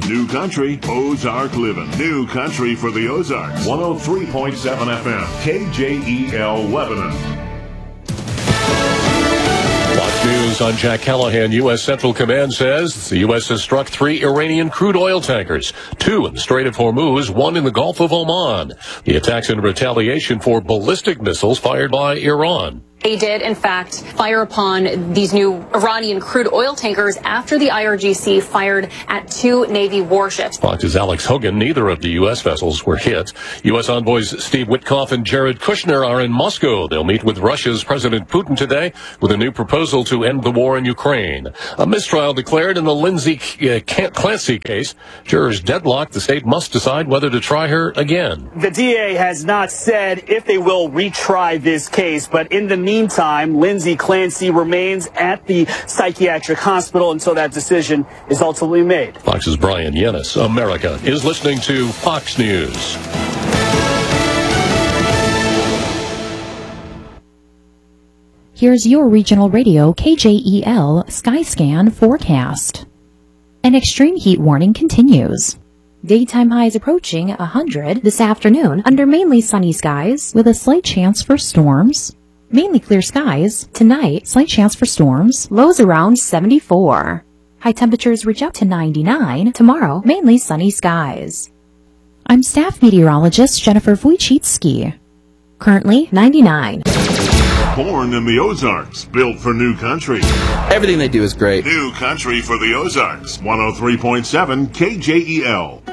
New Country, Ozark Living. New Country for the Ozarks. 103.7 FM, KJEL Lebanon. Fox News, I'm Jack Callahan. U.S. Central Command says the U.S. has struck 3 Iranian crude oil tankers, 2 in the Strait of Hormuz, 1 in the Gulf of Oman. The attacks in retaliation for ballistic missiles fired by Iran. They did, in fact, fire upon these new Iranian crude oil tankers after the IRGC fired at 2 Navy warships. Fox's Alex Hogan, neither of the U.S. vessels were hit. U.S. envoys Steve Witkoff and Jared Kushner are in Moscow. They'll meet with Russia's President Putin today with a new proposal to end the war in Ukraine. A mistrial declared in the Lindsay Clancy case. Jurors deadlocked. The state must decide whether to try her again. The DA has not said if they will retry this case, but in the meantime, Lindsay Clancy remains at the psychiatric hospital until that decision is ultimately made. Fox's Brian Yennis. America is listening to Fox News. Here's your regional radio KJEL Skyscan forecast. An extreme heat warning continues. Daytime highs approaching 100 this afternoon under mainly sunny skies with a slight chance for storms. Mainly clear skies. Tonight, slight chance for storms. Lows around 74. High temperatures reach up to 99. Tomorrow, mainly sunny skies. I'm staff meteorologist Jennifer Wojcicki. Currently 99. Born in the Ozarks, built for New Country. Everything they do is great. New Country for the Ozarks. 103.7 KJEL.